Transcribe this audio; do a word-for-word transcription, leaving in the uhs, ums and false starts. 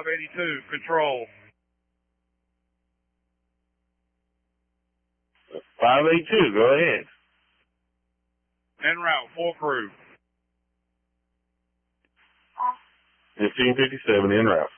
eighty-two, control. five eighty-two, go ahead. En route, full crew. fifteen fifty-seven, en route.